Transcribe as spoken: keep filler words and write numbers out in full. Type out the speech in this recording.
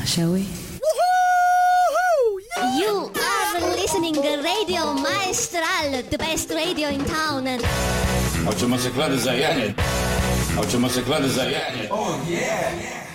shall we? You are listening to Radio Maestral, the best radio in town. Hoćemo se klade za janje. Hoćemo se klade za janje. Oh yeah.